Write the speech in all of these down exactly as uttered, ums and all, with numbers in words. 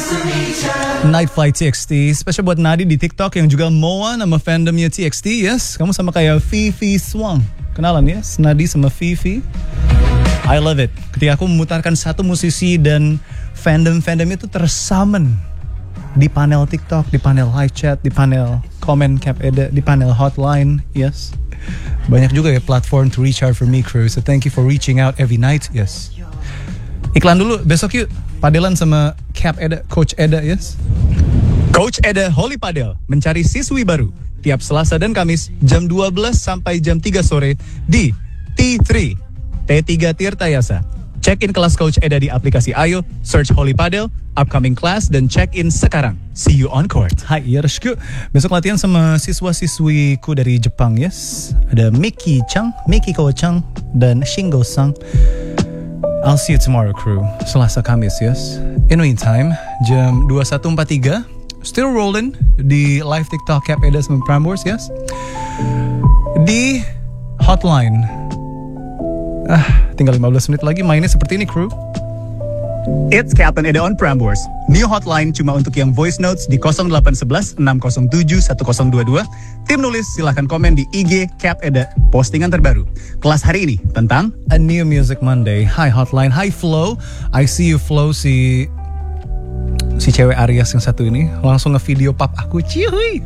Night Flight T X T, spesial buat Nadi di TikTok yang juga Moa nama fandomnya T X T. Yes, kamu sama kayak Fifi Swang. Kenalan yes, Nadi sama Fifi. I love it. Ketika aku memutarkan satu musisi dan fandom-fandomnya itu tersummon di panel TikTok, di panel live chat, di panel comment Cap Eda, di panel hotline. Yes, banyak juga ya platform to reach out for me crew. So thank you for reaching out every night. Yes. Iklan dulu, besok yuk padelan sama Cap Eda, Coach Eda, yes. Coach Eda Holy Padel mencari siswi baru tiap Selasa dan Kamis jam dua belas sampai jam tiga sore di T tiga T tiga Tirta Yasa. Check in kelas Coach Eda di aplikasi Ayo, search Holy Padel, upcoming class dan check in sekarang. See you on court. Hai, yoroshiku. Besok latihan sama siswa-siswiku dari Jepang, yes. Ada Miki Chang, Miki Ko-chang dan Shingo Sang. I'll see you tomorrow crew, Selasa Kamis yes. In the meantime, jam dua puluh satu empat puluh tiga still rolling di live TikTok Cap Eda sama Prambors yes. Di hotline ah, tinggal lima belas menit lagi mainnya seperti ini crew. It's Captain Eda on Prambors. New hotline cuma untuk yang voice notes di nol delapan satu satu enam nol tujuh satu nol dua dua. Tim nulis silahkan komen di I G Cap Eda postingan terbaru. Kelas hari ini tentang A New Music Monday. Hi hotline, hi Flo. I see you Flo, si si cewek Aries yang satu ini langsung nge-video pap aku. Cihui.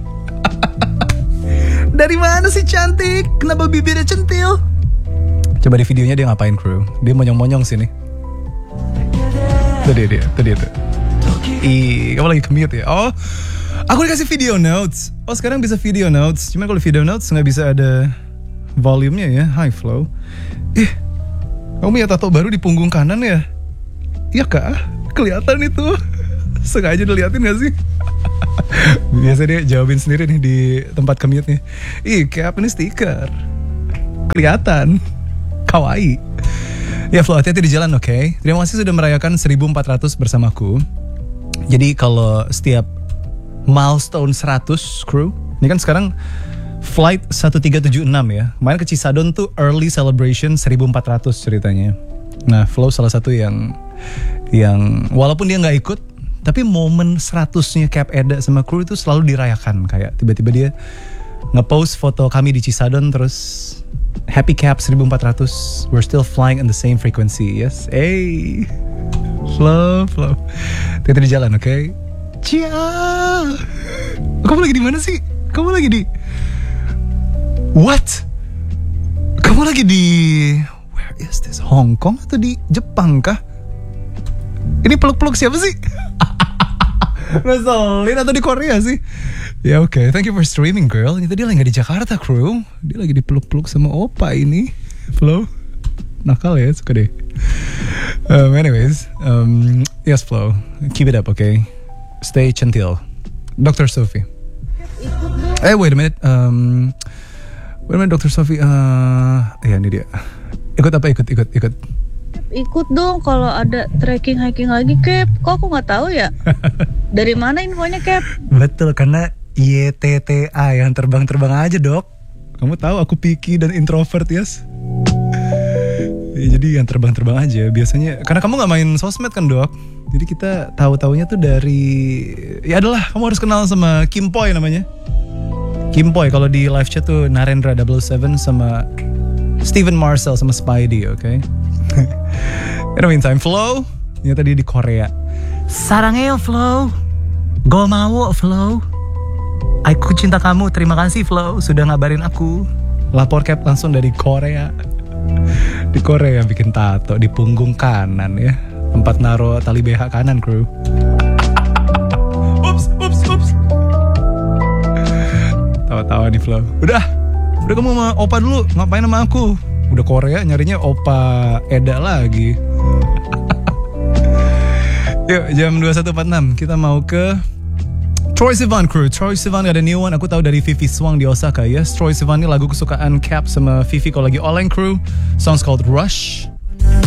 Dari mana sih cantik? Kenapa bibirnya centil? Coba di videonya dia ngapain crew? Dia monyong-monyong sini. Tuh dia, dia, tuh dia tuh. Ih, kamu lagi commute ya? Oh, aku dikasih video notes. Oh, sekarang bisa video notes. Cuma kalau video notes nggak bisa ada volumenya ya. Hi Flo. Ih, kamu punya tato baru di punggung kanan ya? Iya kak, kelihatan itu. Sengaja diliatin gak sih? Biasa dia jawabin sendiri nih di tempat commute nih. Ih, kayak apa nih stiker? Kelihatan. Kawaii. Ya Flo, hati-hati di jalan oke. Okay? Terima kasih sudah merayakan seribu empat ratus bersamaku. Jadi kalau setiap milestone seratus crew, ini kan sekarang flight satu tiga tujuh enam ya. Kemarin ke Cisadon tuh early celebration seribu empat ratus ceritanya. Nah Flo salah satu yang yang walaupun dia gak ikut, tapi momen seratusnya Cap Eda sama crew itu selalu dirayakan. Kayak tiba-tiba dia nge-post foto kami di Cisadon terus Happy Cap seribu empat ratus. We're still flying in the same frequency. Yes. Hey. Flow, flow. Kita di jalan, oke? Okay? Cia. Kamu lagi di mana sih? Kamu lagi di What? Kamu lagi di Where is this? Hong Kong atau di Jepang kah? Ini peluk-peluk siapa sih? Ngeselin atau di Korea sih? Ya oke, okay. Thank you for streaming girl. Ini tadi lagi gak di Jakarta crew. Dia lagi dipeluk-peluk sama opa ini. Flo, nakal ya, suka deh. um, Anyways, um, yes Flo, keep it up oke. Okay? Stay centil. dokter Sophie. Eh wait a minute. Um, wait a minute dokter Sophie. Uh, ya ini dia. Ikut apa? Ikut, ikut, ikut. Ikut dong kalau ada trekking hiking lagi Cap. Kok aku nggak tahu ya? Dari mana infonya Cap? Betul, karena Y T T A yang terbang-terbang aja dok. Kamu tahu aku picky dan introvert yes. Ya, jadi yang terbang-terbang aja biasanya. Karena kamu nggak main sosmed kan dok. Jadi kita tahu-taunya tuh dari ya adalah kamu harus kenal sama Kim Poi namanya. Kim Poi kalau di live chat tuh Narendra double oh seven sama Steven Marcel sama Spidey, oke? Okay? In the meantime, Flo, ini tadi di Korea. Sarangeo Flo, go mau Flo. Aku cinta kamu, terima kasih Flo sudah ngabarin aku. Lapor Cap langsung dari Korea. Di Korea bikin tato di punggung kanan ya. Tempat naro tali B H kanan crew. Ups, ups, ups. Tawa-tawa nih Flo. Udah, udah kamu sama opa dulu, ngapain sama aku? Udah Korea nyarinya opa Eda lagi. Yuk jam dua puluh satu empat puluh enam kita mau ke Troye Sivan crew. Troye Sivan ada new one. Aku tahu dari Fifi Swang di Osaka. Yes, Troye Sivan ini lagu kesukaan Cap sama Fifi kalau lagi oleng crew. Songs called Rush.